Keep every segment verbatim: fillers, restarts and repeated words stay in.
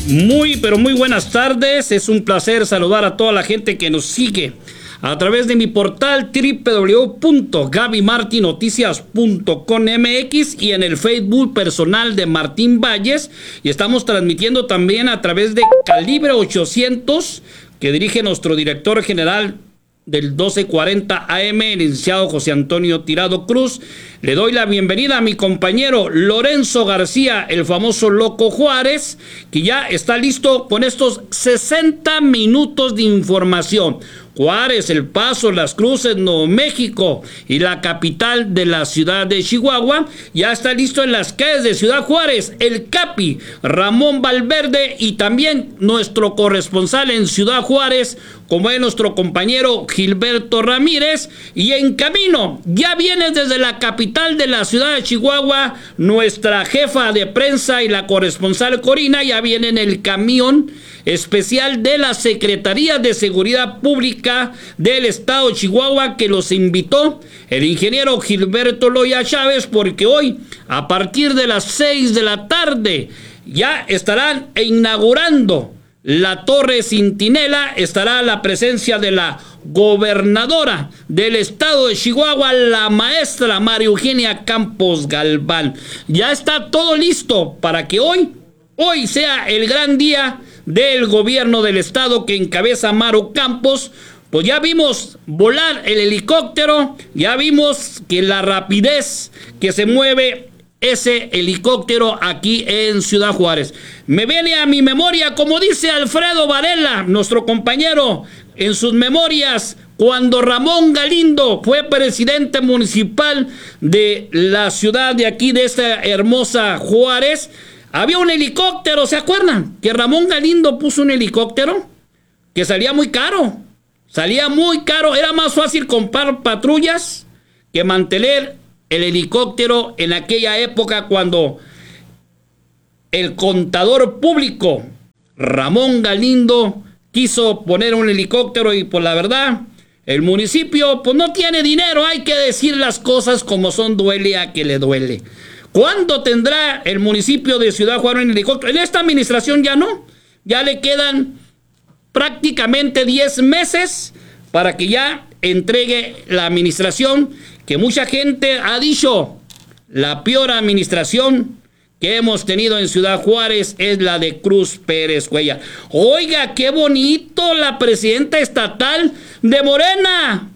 Muy, pero muy buenas tardes. Es un placer saludar a toda la gente que nos sigue a través de mi portal doble u doble u doble u punto gaby martin noticias punto com m x y en el Facebook personal de Martín Valles. Y estamos transmitiendo también a través de Calibre ochocientos, que dirige nuestro director general del doce cuarenta A M, el licenciado José Antonio Tirado Cruz. Le doy la bienvenida a mi compañero Lorenzo García, el famoso Loco Juárez, que ya está listo con estos sesenta minutos de información. Juárez, El Paso, Las Cruces, Nuevo México y la capital de la ciudad de Chihuahua. Ya está listo en las calles de Ciudad Juárez el Capi Ramón Valverde, y también nuestro corresponsal en Ciudad Juárez, como es nuestro compañero Gilberto Ramírez. Y en camino, ya viene desde la capital de la ciudad de Chihuahua nuestra jefa de prensa y la corresponsal Corina. Ya viene en el camión especial de la Secretaría de Seguridad Pública del Estado de Chihuahua, que los invitó el ingeniero Gilberto Loya Chávez, porque hoy, a partir de las seis de la tarde, ya estarán inaugurando la Torre Centinela. Estará la presencia de la gobernadora del estado de Chihuahua, la maestra María Eugenia Campos Galván. Ya está todo listo para que hoy, hoy sea el gran día del gobierno del estado que encabeza Maru Campos. Pues ya vimos volar el helicóptero, ya vimos que la rapidez que se mueve ese helicóptero aquí en Ciudad Juárez. Me viene a mi memoria, como dice Alfredo Varela, nuestro compañero, en sus memorias, cuando Ramón Galindo fue presidente municipal de la ciudad de aquí, de esta hermosa Juárez. Había un helicóptero, ¿se acuerdan? Que Ramón Galindo puso un helicóptero que salía muy caro. Salía muy caro. Era más fácil comprar patrullas que mantener el helicóptero en aquella época, cuando el contador público Ramón Galindo quiso poner un helicóptero. Y por la verdad, el municipio pues no tiene dinero. Hay que decir las cosas como son, duele a que le duele. ¿Cuándo tendrá el municipio de Ciudad Juárez un helicóptero? En esta administración ya no. Ya le quedan prácticamente diez meses para que ya entregue la administración, que mucha gente ha dicho la peor administración que hemos tenido en Ciudad Juárez es la de Cruz Pérez Cuellar. Oiga, qué bonito, la presidenta estatal de Morena.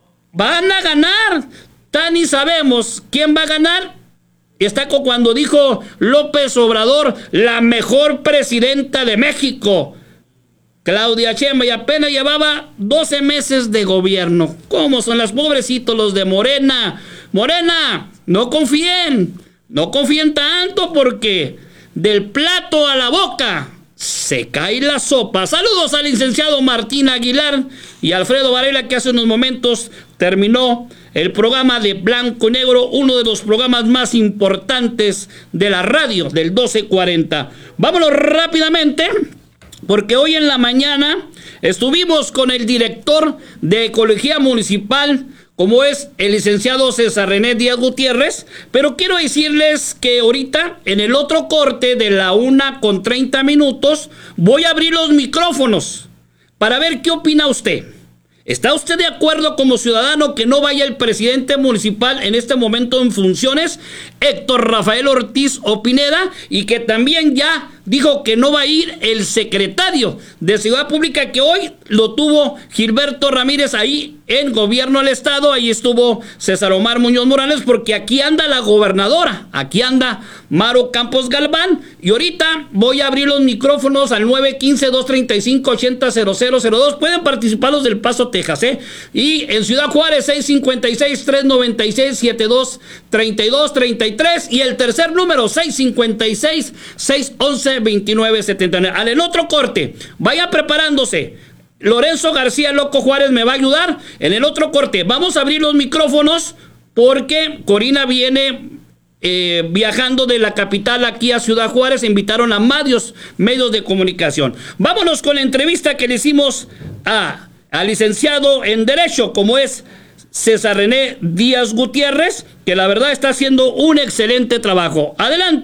Van a ganar. Tan y sabemos quién va a ganar. Está como cuando dijo López Obrador, la mejor presidenta de México, Claudia Sheinbaum, y apenas llevaba doce meses de gobierno. ¿Cómo son los pobrecitos los de Morena? Morena, no confíen, no confíen tanto, porque del plato a la boca se cae la sopa. Saludos al licenciado Martín Aguilar y Alfredo Varela, que hace unos momentos terminó el programa de Blanco y Negro, uno de los programas más importantes de la radio del doce cuarenta. Vámonos rápidamente, porque hoy en la mañana estuvimos con el director de Ecología Municipal, como es el licenciado César René Díaz Gutiérrez. Pero quiero decirles que ahorita, en el otro corte de la una con treinta minutos, voy a abrir los micrófonos para ver qué opina usted. ¿Está usted de acuerdo como ciudadano que no vaya el presidente municipal en este momento en funciones, Héctor Rafael Ortiz Opineda, y que también ya dijo que no va a ir el secretario de Seguridad Pública, que hoy lo tuvo Gilberto Ramírez ahí en Gobierno del Estado? Ahí estuvo César Omar Muñoz Morales, porque aquí anda la gobernadora, aquí anda Maru Campos Galván. Y ahorita voy a abrir los micrófonos al nueve uno cinco, dos tres cinco, ocho cero cero cero cero dos. Pueden participar los del Paso, Texas, ¿eh? Y en Ciudad Juárez, seis cinco seis, tres nueve seis, siete dos tres dos tres tres. Y el tercer número, seis cinco seis, seis once, veintinueve setenta y nueve. Al en otro corte, vaya preparándose. Lorenzo García, Loco Juárez, me va a ayudar. En el otro corte vamos a abrir los micrófonos, porque Corina viene eh, viajando de la capital aquí a Ciudad Juárez. Invitaron a varios medios de comunicación. Vámonos con la entrevista que le hicimos a, al licenciado en Derecho, como es César René Díaz Gutiérrez, que la verdad está haciendo un excelente trabajo. Adelante,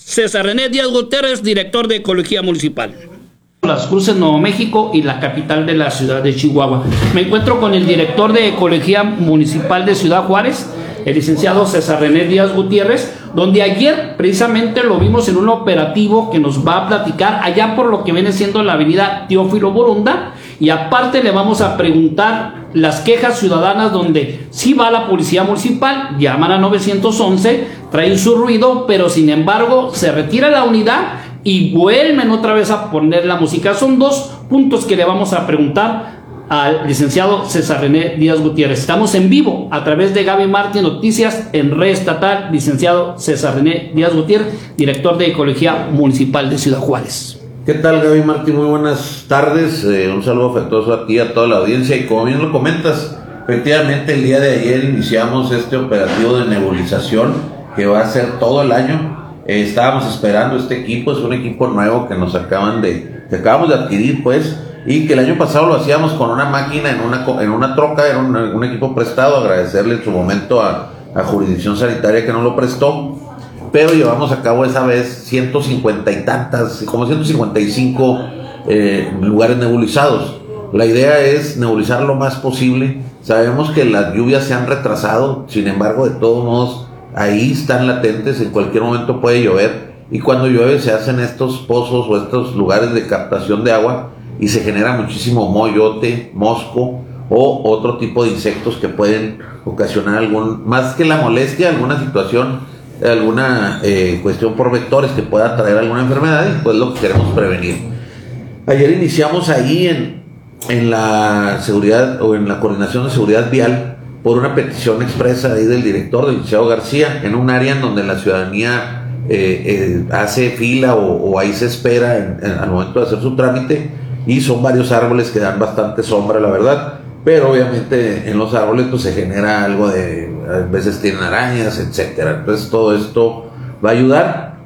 César René Díaz Gutiérrez, director de Ecología Municipal. Las Cruces, Nuevo México, y la capital de la ciudad de Chihuahua. Me encuentro con el director de Ecología Municipal de Ciudad Juárez, el licenciado César René Díaz Gutiérrez, donde ayer precisamente lo vimos en un operativo que nos va a platicar allá por lo que viene siendo la avenida Teófilo Borunda, y aparte le vamos a preguntar las quejas ciudadanas donde sí va la policía municipal, llaman a nueve once, traen su ruido, pero sin embargo se retira la unidad y vuelven otra vez a poner la música. Son dos puntos que le vamos a preguntar al licenciado César René Díaz Gutiérrez. Estamos en vivo a través de Gaby Martín Noticias en Red Estatal. Licenciado César René Díaz Gutiérrez, director de Ecología Municipal de Ciudad Juárez. ¿Qué tal, Gaby Martín? Muy buenas tardes. Eh, un saludo afectuoso a ti, a toda la audiencia. Y como bien lo comentas, efectivamente el día de ayer iniciamos este operativo de nebulización que va a ser todo el año. Eh, estábamos esperando este equipo, es un equipo nuevo que nos acaban de, que acabamos de adquirir, pues, y que el año pasado lo hacíamos con una máquina en una, en una troca, era un, un equipo prestado. Agradecerle en su momento a, a Jurisdicción Sanitaria que nos lo prestó, pero llevamos a cabo esa vez ciento cincuenta y tantas, como ciento cincuenta y cinco eh, lugares nebulizados. La idea es nebulizar lo más posible. Sabemos que las lluvias se han retrasado, sin embargo, de todos modos, ahí están latentes, en cualquier momento puede llover, y cuando llueve se hacen estos pozos o estos lugares de captación de agua y se genera muchísimo moyote, mosco o otro tipo de insectos que pueden ocasionar algún, más que la molestia, alguna situación, alguna eh, cuestión por vectores que pueda traer alguna enfermedad, y pues lo que queremos prevenir. Ayer iniciamos ahí en, en la seguridad o en la coordinación de seguridad vial por una petición expresa ahí del director, del licenciado García, en un área en donde la ciudadanía eh, eh, hace fila o, o ahí se espera en, en, al momento de hacer su trámite, y son varios árboles que dan bastante sombra, la verdad, pero obviamente en los árboles pues se genera algo de, a veces tienen arañas, etcétera. Entonces todo esto va a ayudar.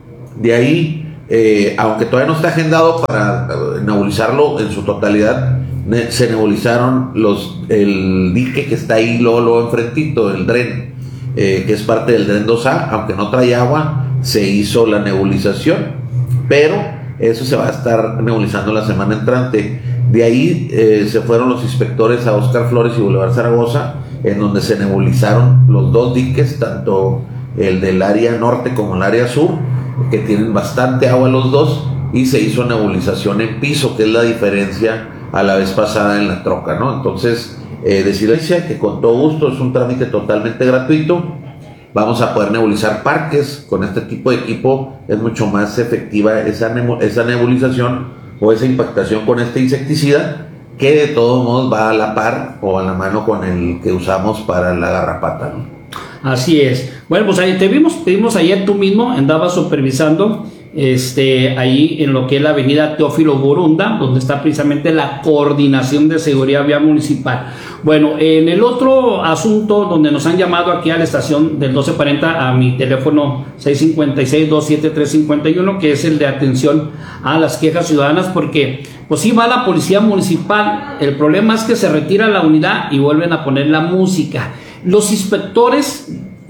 De ahí, eh, aunque todavía no está agendado para nebulizarlo en su totalidad, se nebulizaron los, el dique que está ahí luego, luego enfrentito, el dren, eh, que es parte del dren dos A, aunque no trae agua, se hizo la nebulización, pero eso se va a estar nebulizando la semana entrante. De ahí eh, se fueron los inspectores a Óscar Flores y Boulevard Zaragoza, en donde se nebulizaron los dos diques, tanto el del área norte como el área sur, que tienen bastante agua los dos, y se hizo nebulización en piso, que es la diferencia a la vez pasada en la troca, ¿no? Entonces, eh, decirles que con todo gusto es un trámite totalmente gratuito. Vamos a poder nebulizar parques con este tipo de equipo. Es mucho más efectiva esa, esa nebulización o esa impactación con este insecticida, que de todos modos va a la par o a la mano con el que usamos para la garrapata, ¿no? Así es. Bueno, pues ahí te vimos, te vimos ayer, tú mismo andabas supervisando este, ahí en lo que es la avenida Teófilo Borunda, donde está precisamente la coordinación de seguridad vial municipal. Bueno, en el otro asunto donde nos han llamado aquí a la estación del doce cuarenta a mi teléfono seis cinco seis, dos siete tres cinco uno, que es el de atención a las quejas ciudadanas, porque pues sí va la policía municipal, el problema es que se retira la unidad y vuelven a poner la música. Los inspectores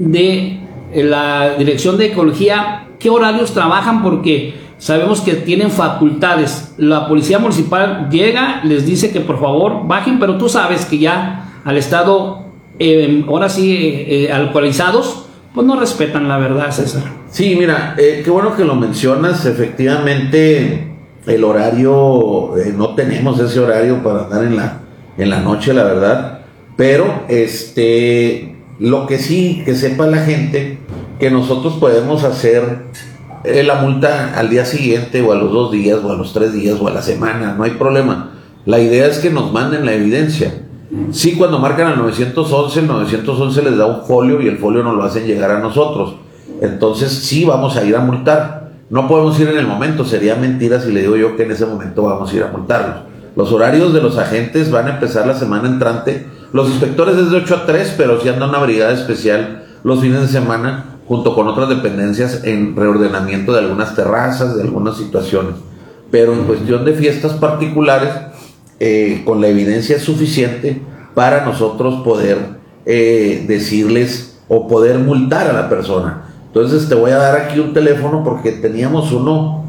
de la Dirección de Ecología, ¿qué horarios trabajan? Porque sabemos que tienen facultades. La policía municipal llega, les dice que por favor bajen, pero tú sabes que ya al estado, eh, ahora sí, eh, eh, alcoholizados, pues no respetan, la verdad, César. Sí, mira, eh, qué bueno que lo mencionas. Efectivamente, el horario, eh, no tenemos ese horario para andar en la, en la noche, la verdad. Pero este, lo que sí, que sepa la gente, que nosotros podemos hacer eh, la multa al día siguiente, o a los dos días, o a los tres días, o a la semana, no hay problema. La idea es que nos manden la evidencia. Sí, cuando marcan al nueve once, el nueve once les da un folio y el folio nos lo hacen llegar a nosotros. Entonces sí vamos a ir a multar. No podemos ir en el momento, sería mentira si le digo yo que en ese momento vamos a ir a multarlos. Los horarios de los agentes van a empezar la semana entrante. Los inspectores es de ocho a tres, pero sí anda una brigada especial los fines de semana, junto con otras dependencias, en reordenamiento de algunas terrazas, de algunas situaciones. Pero en cuestión de fiestas particulares, eh, con la evidencia suficiente para nosotros poder eh, decirles o poder multar a la persona. Entonces te voy a dar aquí un teléfono porque teníamos uno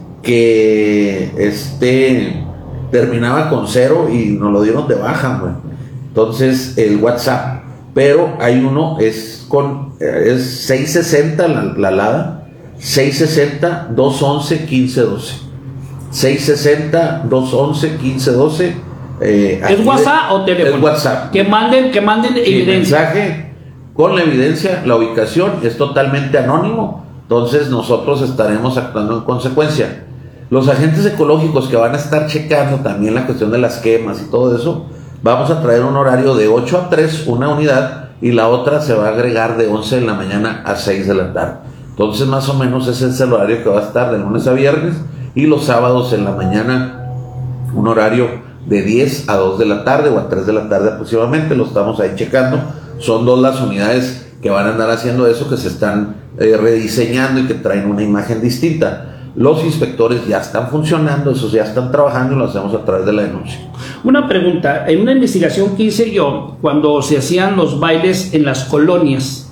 que este terminaba con cero y nos lo dieron de baja, güey. Entonces el WhatsApp, pero hay uno, es con es seis sesenta la, la LADA, seis sesenta, dos once, quince doce. seis sesenta, dos once, quince doce. Eh, ¿Es WhatsApp de, o teléfono? Es WhatsApp. Que manden, que manden sí, evidencia. Mensaje con la evidencia, la ubicación, es totalmente anónimo. Entonces nosotros estaremos actuando en consecuencia. Los agentes ecológicos que van a estar checando también la cuestión de las quemas y todo eso, vamos a traer un horario de ocho a tres, una unidad, y la otra se va a agregar de once de la mañana a seis de la tarde. Entonces más o menos ese es el horario que va a estar de lunes a viernes, y los sábados en la mañana un horario de diez a dos de la tarde o a tres de la tarde aproximadamente. Lo estamos ahí checando. Son dos las unidades que van a andar haciendo eso, que se están eh, rediseñando y que traen una imagen distinta. Los inspectores ya están funcionando, esos ya están trabajando y lo hacemos a través de la denuncia. Una pregunta, en una investigación que hice yo, cuando se hacían los bailes en las colonias,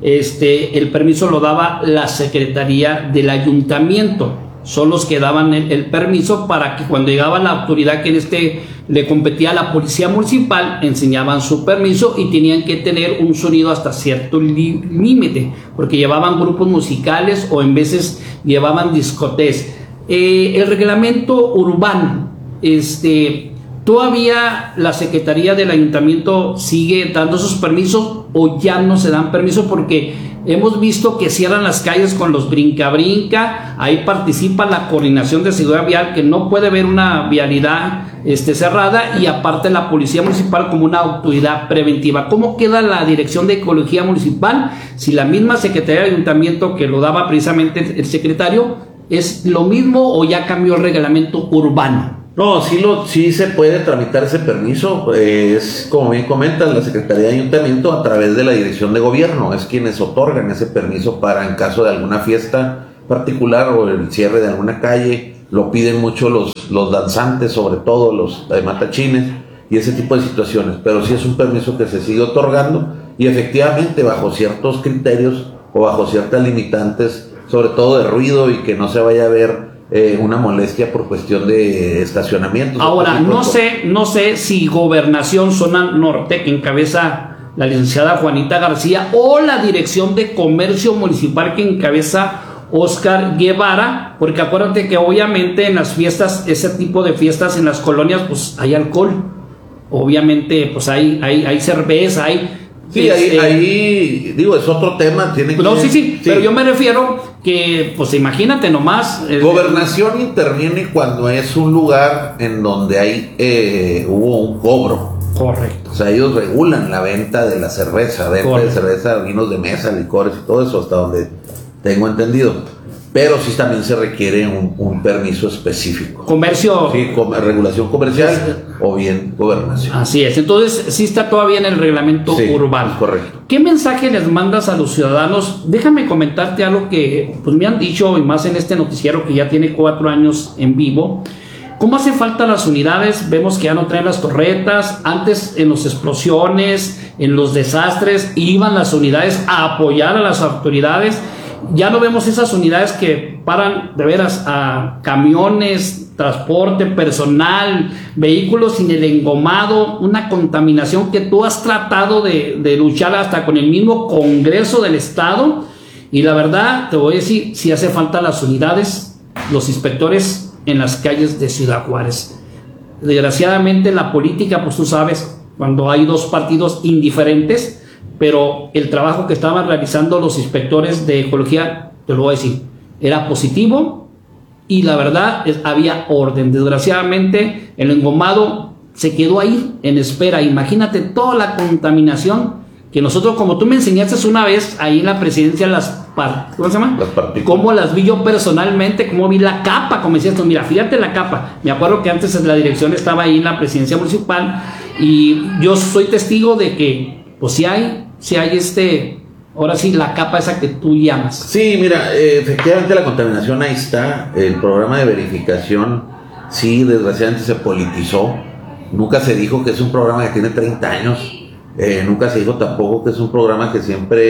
este, el permiso lo daba la Secretaría del Ayuntamiento. Son los que daban el, el permiso para que cuando llegaba la autoridad que en este le competía a la policía municipal, enseñaban su permiso y tenían que tener un sonido hasta cierto límite, porque llevaban grupos musicales o en veces llevaban discotecas. Eh, el reglamento urbano, este, ¿todavía la Secretaría del Ayuntamiento sigue dando esos permisos o ya no se dan permisos? Porque hemos visto que cierran las calles con los brinca-brinca, ahí participa la coordinación de seguridad vial, que no puede haber una vialidad este, cerrada, y aparte la policía municipal como una autoridad preventiva. ¿Cómo queda la dirección de ecología municipal si la misma Secretaría del Ayuntamiento, que lo daba precisamente el secretario, es lo mismo o ya cambió el reglamento urbano? No, sí, lo, sí se puede tramitar ese permiso, eh, es como bien comentas, la Secretaría de Ayuntamiento a través de la Dirección de Gobierno, es quienes otorgan ese permiso para en caso de alguna fiesta particular o el cierre de alguna calle. Lo piden mucho los, los danzantes, sobre todo los eh, matachines y ese tipo de situaciones, pero sí es un permiso que se sigue otorgando y efectivamente bajo ciertos criterios o bajo ciertas limitantes, sobre todo de ruido y que no se vaya a ver Eh, una molestia por cuestión de estacionamiento. Ahora, no sé, no sé si Gobernación Zona Norte, que encabeza la licenciada Juanita García, o la Dirección de Comercio Municipal, que encabeza Oscar Guevara, porque acuérdate que obviamente en las fiestas, ese tipo de fiestas en las colonias, pues hay alcohol, obviamente pues hay, hay, hay cerveza, hay... Sí, es, ahí, eh, ahí, digo, es otro tema. Tiene que, no, sí, sí, sí, pero yo me refiero que, pues imagínate nomás. Eh, Gobernación interviene cuando es un lugar en donde hay eh, hubo un cobro. Correcto. O sea, ellos regulan la venta de la cerveza, venta Correcto. de cerveza, vinos de mesa, licores y todo eso, hasta donde tengo entendido. Pero sí también se requiere un, un permiso específico. Comercio. Sí, com regulación comercial sí. o bien gobernación. Así es. Entonces, sí está todavía en el reglamento sí, urbano. Correcto. ¿Qué mensaje les mandas a los ciudadanos? Déjame comentarte algo que pues me han dicho, y más en este noticiero que ya tiene cuatro años en vivo. ¿Cómo hace falta las unidades? Vemos que ya no traen las torretas. Antes, en las explosiones, en los desastres, iban las unidades a apoyar a las autoridades. Ya no vemos esas unidades que paran de veras a camiones, transporte personal, vehículos sin el engomado, una contaminación que tú has tratado de, de luchar hasta con el mismo Congreso del Estado. Y la verdad, te voy a decir, si hace falta las unidades, los inspectores en las calles de Ciudad Juárez. Desgraciadamente la política, pues tú sabes, cuando hay dos partidos indiferentes, pero el trabajo que estaban realizando los inspectores de ecología, te lo voy a decir, era positivo y la verdad es, había orden. Desgraciadamente el engomado se quedó ahí en espera. Imagínate toda la contaminación que nosotros, como tú me enseñaste una vez ahí en la presidencia, las par ¿cómo se llama? Las partículas. Cómo las vi yo personalmente, cómo vi la capa, como decías tú, mira, fíjate la capa. Me acuerdo que antes la dirección estaba ahí en la presidencia municipal y yo soy testigo de que pues si hay Si hay este, ahora sí, la capa esa que tú llamas. Sí, mira, eh, efectivamente la contaminación ahí está. El programa de verificación, sí, desgraciadamente se politizó. Nunca se dijo que es un programa que tiene treinta años. Eh, nunca se dijo tampoco que es un programa que siempre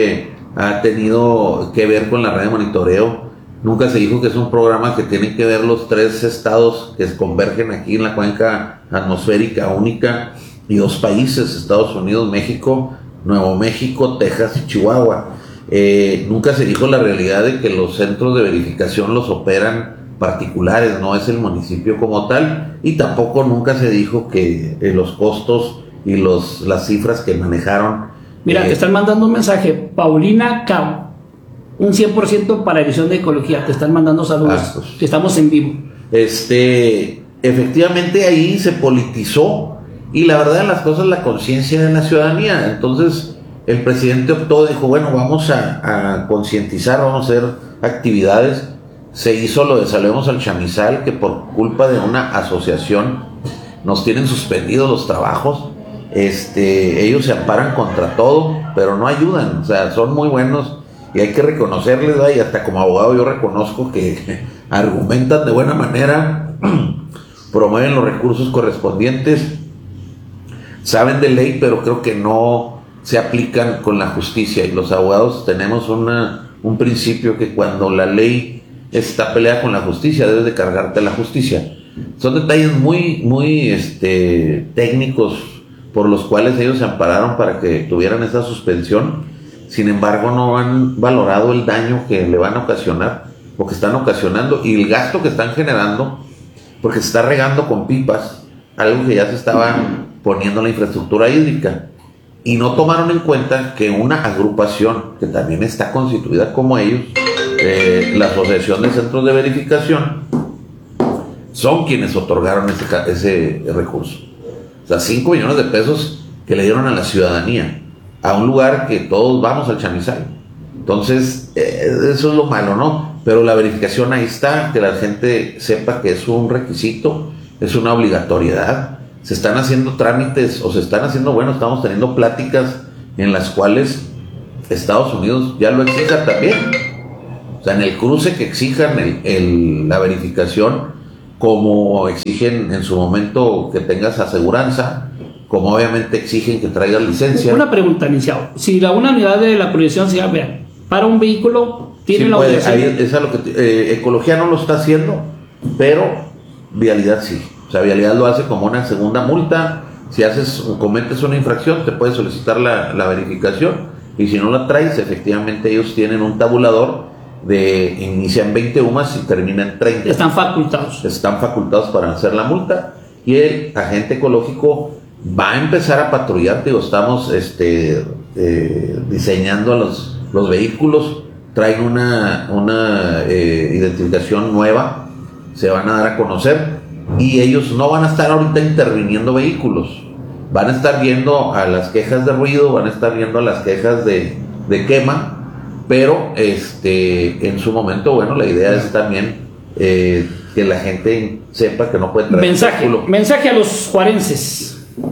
ha tenido que ver con la red de monitoreo. Nunca se dijo que es un programa que tiene que ver los tres estados que convergen aquí en la cuenca atmosférica única y dos países, Estados Unidos, México, Nuevo México, Texas y Chihuahua. Eh, nunca se dijo la realidad de que los centros de verificación los operan particulares, no es el municipio como tal, y tampoco nunca se dijo que eh, los costos y los, las cifras que manejaron. Mira, eh, te están mandando un mensaje, Paulina Cao, un cien por ciento para edición de ecología, te están mandando saludos, ah, pues, que estamos en vivo. Este, efectivamente ahí se politizó, y la verdad de las cosas, la conciencia de la ciudadanía. Entonces el presidente optó, dijo, bueno, vamos a, a concientizar, vamos a hacer actividades. Se hizo lo de Salvemos al Chamizal, que por culpa de una asociación nos tienen suspendidos los trabajos. Este, ellos se amparan contra todo, pero no ayudan, o sea, son muy buenos y hay que reconocerles, ¿verdad? Y hasta como abogado yo reconozco que argumentan de buena manera, promueven los recursos correspondientes, saben de ley, pero creo que no se aplican con la justicia, y los abogados tenemos una, un principio que cuando la ley está peleada con la justicia, debes de cargarte a la justicia. Son detalles muy, muy este, técnicos por los cuales ellos se ampararon para que tuvieran esa suspensión. Sin embargo, no han valorado el daño que le van a ocasionar, o que están ocasionando, y el gasto que están generando, porque se está regando con pipas, algo que ya se estaba poniendo en la infraestructura hídrica, y no tomaron en cuenta que una agrupación que también está constituida como ellos, eh, la Asociación de Centros de Verificación, son quienes otorgaron ese, ese recurso. O sea, cinco millones de pesos que le dieron a la ciudadanía, a un lugar que todos vamos al Chamizal. Entonces, eh, eso es lo malo, ¿no? Pero la verificación ahí está, que la gente sepa que es un requisito, es una obligatoriedad. Se están haciendo trámites, o se están haciendo, bueno, estamos teniendo pláticas en las cuales Estados Unidos ya lo exija también. O sea, en el cruce que exijan el, el, la verificación, como exigen en su momento que tengas aseguranza, como obviamente exigen que traigas licencia. Una pregunta, iniciado. Si la una unidad de la proyección se vean, para un vehículo, tiene sí la puede, obligación. ahí, es a lo que, eh, Ecología no lo está haciendo, pero Vialidad sí. O sea, Vialidad lo hace como una segunda multa. Si haces o cometes una infracción, te puedes solicitar la, la verificación, y si no la traes, efectivamente ellos tienen un tabulador de inician veinte U M A S y terminan treinta. Están facultados. Están facultados para hacer la multa, y el agente ecológico va a empezar a patrullar. Digo, estamos este, eh, diseñando los, los vehículos, traen una, una eh, identificación nueva, se van a dar a conocer, y ellos no van a estar ahorita interviniendo vehículos, van a estar viendo a las quejas de ruido, van a estar viendo a las quejas de, de quema, pero este, en su momento, bueno, la idea es también eh, que la gente sepa que no puede traer mensaje, vehículo. mensaje a los juarenses.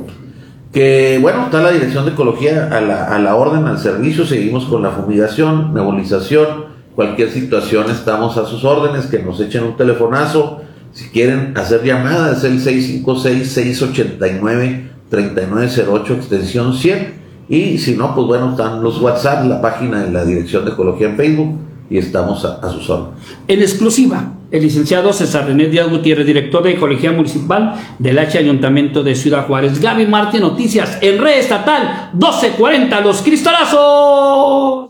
Que bueno, está la Dirección de Ecología a la, a la orden, al servicio. Seguimos con la fumigación, nebulización, cualquier situación estamos a sus órdenes, que nos echen un telefonazo. Si quieren hacer llamadas, es el seis cinco seis, seis ocho nueve, tres nueve cero ocho, extensión cien. Y si no, pues bueno, están los WhatsApp, la página de la Dirección de Ecología en Facebook, y estamos a, a sus órdenes. En exclusiva, el licenciado César René Díaz Gutiérrez, director de Ecología Municipal del H Ayuntamiento de Ciudad Juárez. Gaby Martín, noticias en Red Estatal doce cuarenta, Los Cristolazos.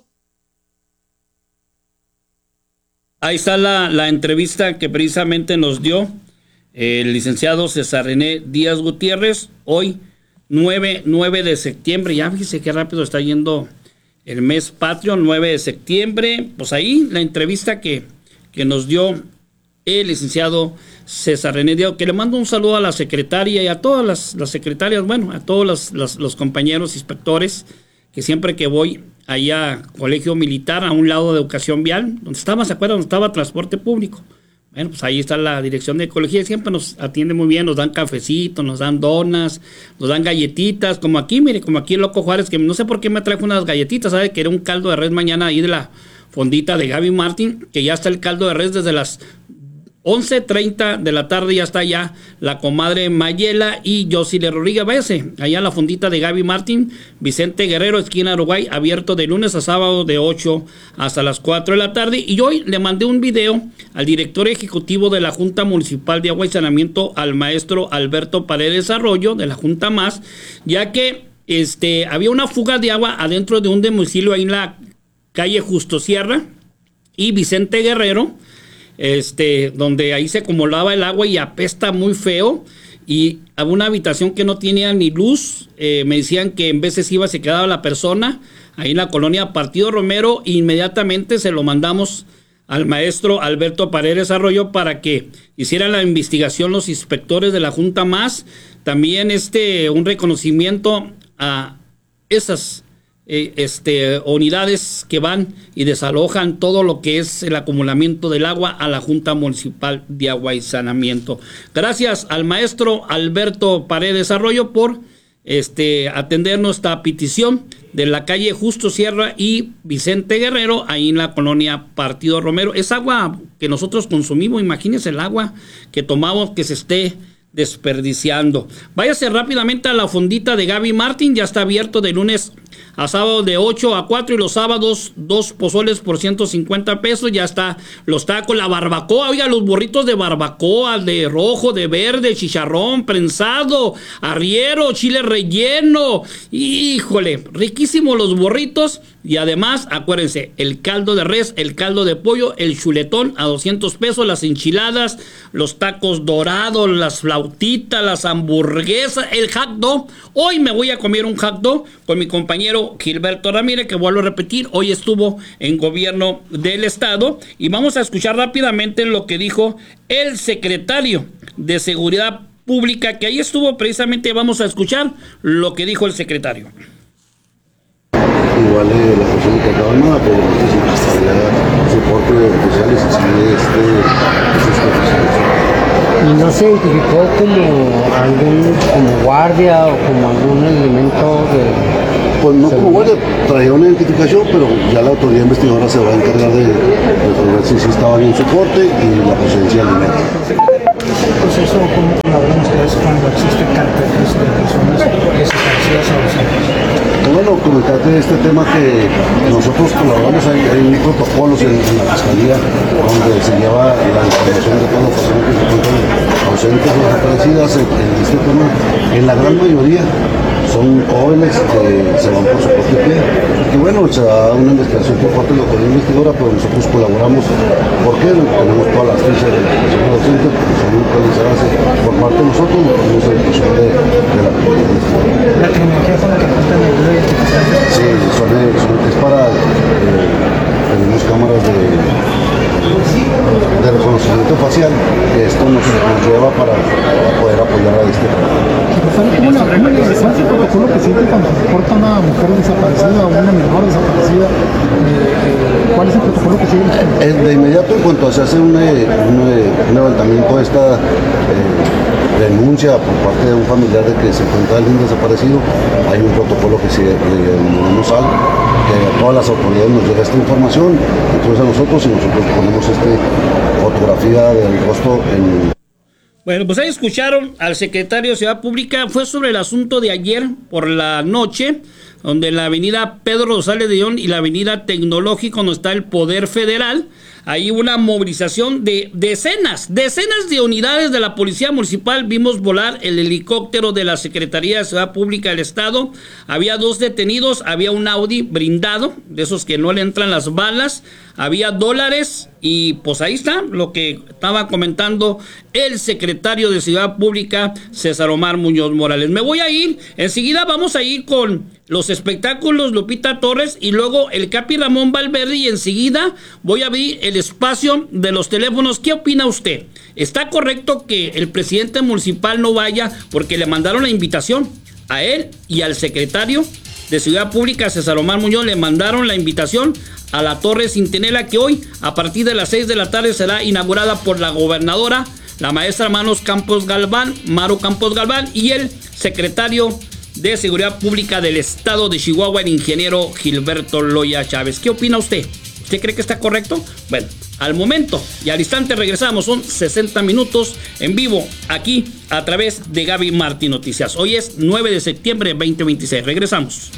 Ahí está la, la entrevista que precisamente nos dio el licenciado César René Díaz Gutiérrez, hoy nueve de septiembre. Ya fíjese qué rápido está yendo el mes patrio, nueve de septiembre. Pues ahí la entrevista que, que nos dio el licenciado César René Díaz, que le mando un saludo a la secretaria y a todas las, las secretarias, bueno, a todos los, los, los compañeros inspectores, que siempre que voy allá a Colegio Militar, a un lado de Educación Vial, donde estaba, ¿se acuerdan? Donde estaba Transporte Público. Bueno, pues ahí está la Dirección de Ecología, siempre nos atiende muy bien, nos dan cafecitos, nos dan donas, nos dan galletitas, como aquí, mire, como aquí el Loco Juárez, que no sé por qué me trajo unas galletitas, ¿sabe? Que era un caldo de res mañana ahí de la fondita de Gaby Martín, que ya está el caldo de res desde las once treinta de la tarde ya está allá la comadre Mayela y Josile Rodríguez. Váyase allá en la fondita de Gaby Martín, Vicente Guerrero, esquina Uruguay, abierto de lunes a sábado de ocho hasta las cuatro de la tarde. Y hoy le mandé un video al director ejecutivo de la Junta Municipal de Agua y Saneamiento, al maestro Alberto Paredes Arroyo, de la Junta Más, ya que este, había una fuga de agua adentro de un domicilio ahí en la calle Justo Sierra y Vicente Guerrero, este, donde ahí se acumulaba el agua y apesta muy feo, y había una habitación que no tenía ni luz. Eh, me decían que en veces iba, se quedaba la persona ahí en la colonia Partido Romero. Inmediatamente se lo mandamos al maestro Alberto Paredes Arroyo para que hicieran la investigación los inspectores de la Junta Más. También este, un reconocimiento a esas Eh, este, unidades que van y desalojan todo lo que es el acumulamiento del agua a la Junta Municipal de Agua y Saneamiento. Gracias al maestro Alberto Paredes Arroyo por este, atender nuestra petición de la calle Justo Sierra y Vicente Guerrero, ahí en la colonia Partido Romero. Es agua que nosotros consumimos, imagínense el agua que tomamos que se esté desperdiciando. Váyase rápidamente a la fondita de Gaby Martín, ya está abierto de lunes a sábado de ocho a cuatro, y los sábados dos pozoles por ciento cincuenta pesos. Ya está los tacos, la barbacoa, oiga, los burritos de barbacoa, de rojo, de verde, chicharrón, prensado, arriero, chile relleno, híjole, riquísimos los burritos. Y además, acuérdense, el caldo de res, el caldo de pollo, el chuletón a doscientos pesos, las enchiladas, los tacos dorados, las flautitas, las hamburguesas, el hot dog. Hoy me voy a comer un hot dog con mi compañero Gilberto Ramírez, que vuelvo a repetir, hoy estuvo en gobierno del estado. Y vamos a escuchar rápidamente lo que dijo el secretario de Seguridad Pública, que ahí estuvo precisamente. Vamos a escuchar lo que dijo el secretario. Igual eh, la persona que acaba nada, pero siempre estaría soporte de oficiales y sigue este, esos oficiales. ¿Y no se identificó como algún como guardia o como algún elemento de...? Pues no como guardia, traía una identificación, pero ya la autoridad investigadora se va a encargar de, de ver si sí estaba bien su corte y la procedencia del dinero. Pues eso, ¿cómo colaboran ustedes cuando existe carteles de personas desaparecidas o ausentes? Bueno, comentarte este tema que nosotros colaboramos, hay, hay protocolos en, en la Fiscalía donde se lleva la información de todas las personas que se encuentran ausentes o desaparecidas. En, en este tema, en la gran mayoría son jóvenes que se van por su propio pie. Y bueno, se da una investigación por parte de la autoridad investigadora, pero nosotros colaboramos porque tenemos todas las fichas de las personas ausentes que son localizadas por parte de nosotros, tenemos la inclusión de, de la autoridad investigadora. La tecnología con la que cuentan el video. Sí, son, son, es para, eh, tenemos cámaras de, de reconocimiento facial, que esto nos, nos lleva para, para poder apoyar a este trabajo. ¿Cuál es el protocolo que siente cuando se reporta una mujer desaparecida o una menor desaparecida? Eh, ¿Cuál es el protocolo que siguen? Eh, de inmediato, en cuanto se hace un, un, un levantamiento de esta eh, denuncia por parte de un familiar de que se encuentra alguien desaparecido, hay un protocolo que se denominamos al que a todas las autoridades nos llega esta información, entonces a nosotros y nosotros ponemos esta fotografía del rostro en... Bueno, pues ahí escucharon al secretario de Seguridad Pública. Fue sobre el asunto de ayer por la noche, donde la avenida Pedro Rosales de León y la avenida Tecnológico, donde está el Poder Federal, hay una movilización de decenas, decenas de unidades de la Policía Municipal. Vimos volar el helicóptero de la Secretaría de Seguridad Pública del Estado. Había dos detenidos, había un Audi blindado, de esos que no le entran las balas, había dólares, y pues ahí está lo que estaba comentando el secretario de Seguridad Pública, César Omar Muñoz Morales. Me voy a ir, enseguida vamos a ir con los espectáculos Lupita Torres y luego el Capi Ramón Valverde, y enseguida voy a abrir el espacio de los teléfonos. ¿Qué opina usted? ¿Está correcto que el presidente municipal no vaya porque le mandaron la invitación a él y al secretario de Seguridad Pública, César Omar Muñoz, le mandaron la invitación a la Torre Centinela, que hoy a partir de las seis de la tarde será inaugurada por la gobernadora, la maestra Manos Campos Galván, Maru Campos Galván, y el secretario de Seguridad Pública del Estado de Chihuahua, el ingeniero Gilberto Loya Chávez? ¿Qué opina usted? ¿Usted cree que está correcto? Bueno, al momento y al instante regresamos. Son sesenta minutos en vivo aquí a través de Gaby Martín Noticias. Hoy es nueve de septiembre de veinte veintiséis. Regresamos.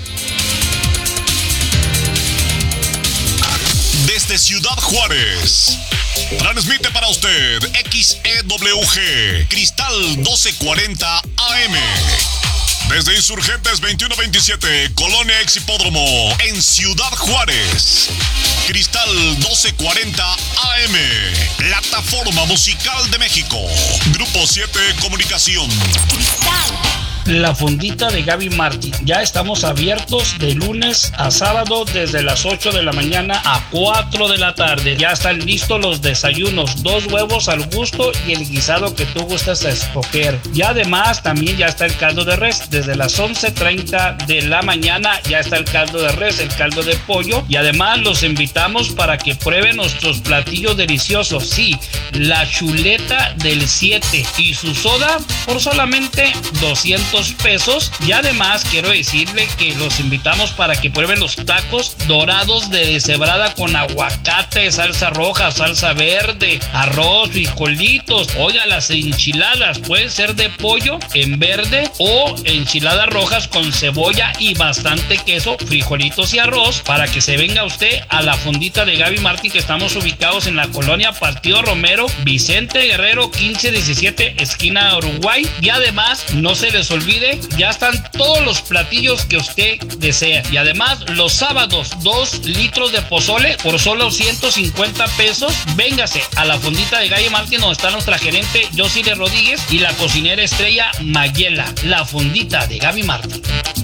Desde Ciudad Juárez, transmite para usted X E W G Cristal doce cuarenta A M. Desde Insurgentes veintiuno veintisiete, Colonia Ex Hipódromo, en Ciudad Juárez. Cristal doce cuarenta A M, Plataforma Musical de México. Grupo siete Comunicación. La fondita de Gaby Martín. Ya estamos abiertos de lunes a sábado desde las ocho de la mañana a cuatro de la tarde. Ya están listos los desayunos, dos huevos al gusto y el guisado que tú gustas a escoger. Y además también ya está el caldo de res. Desde las once treinta de la mañana ya está el caldo de res, el caldo de pollo. Y además los invitamos para que prueben nuestros platillos deliciosos. Sí, la chuleta del siete y su soda por solamente doscientos pesos. Y además quiero decirle que los invitamos para que prueben los tacos dorados de deshebrada con aguacate, salsa roja, salsa verde, arroz, frijolitos. Oiga, las enchiladas pueden ser de pollo en verde o enchiladas rojas con cebolla y bastante queso, frijolitos y arroz, para que se venga usted a la fondita de Gaby Martín, que estamos ubicados en la colonia Partido Romero, Vicente Guerrero quince diecisiete, esquina Uruguay. Y además no se les olvide, ya están todos los platillos que usted desea. Y además los sábados, dos litros de pozole por solo ciento cincuenta pesos. Véngase a la fondita de Gaby Martín, donde está nuestra gerente Josile Rodríguez y la cocinera estrella Mayela. La fondita de Gaby Martín.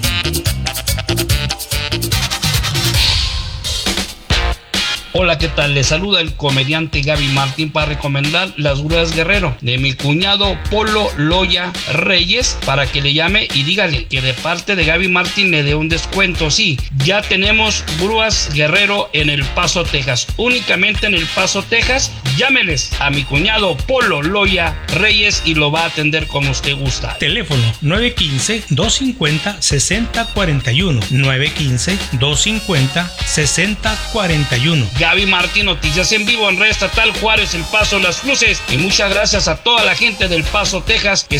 Hola, ¿qué tal? Les saluda el comediante Gaby Martín para recomendar las grúas Guerrero de mi cuñado Polo Loya Reyes, para que le llame y dígale que de parte de Gaby Martín le dé un descuento. Sí, ya tenemos grúas Guerrero en El Paso, Texas. Únicamente en El Paso, Texas. Llámeles a mi cuñado Polo Loya Reyes y lo va a atender como usted gusta. Teléfono nueve uno cinco, dos cinco cero, seis cero cuatro uno. nueve uno cinco, dos cinco cero, seis cero cuatro uno. Gaby Martín Noticias en vivo en Red Estatal Juárez, El Paso, Las Cruces. Y muchas gracias a toda la gente del Paso, Texas, que